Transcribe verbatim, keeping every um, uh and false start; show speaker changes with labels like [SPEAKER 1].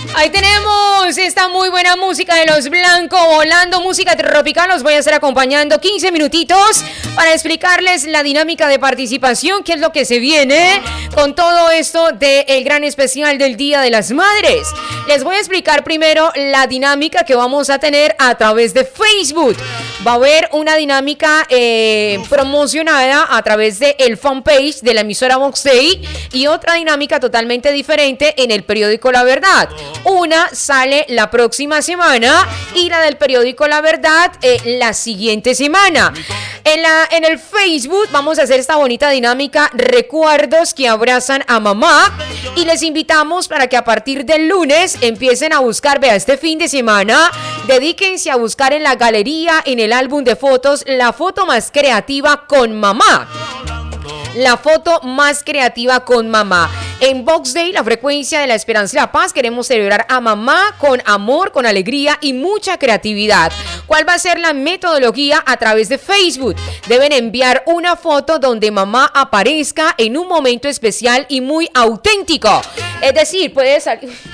[SPEAKER 1] Ahí tenemos esta muy buena música de Los Blanco Volando, música tropical. Los voy a estar acompañando quince minutitos para explicarles la dinámica de participación, qué es lo que se viene con todo esto del gran especial del Día de las Madres. Les voy a explicar primero la dinámica que vamos a tener a través de Facebook. Va a haber una dinámica eh, promocionada a través del fanpage de la emisora Vox Day y otra dinámica totalmente diferente en el periódico La Verdad. Una sale la próxima semana y la del periódico La Verdad eh, la siguiente semana. En, la, en el Facebook vamos a hacer esta bonita dinámica, recuerdos que abrazan a mamá, y les invitamos para que a partir del lunes empiecen a buscar, vea, este fin de semana, dedíquense a buscar en la galería, en el álbum de fotos, la foto más creativa con mamá. La foto más creativa con mamá. En Vox Day, la frecuencia de la esperanza y la paz, queremos celebrar a mamá con amor, con alegría y mucha creatividad. ¿Cuál va a ser la metodología? A través de Facebook. Deben enviar una foto donde mamá aparezca en un momento especial y muy auténtico. Es decir, puede salir...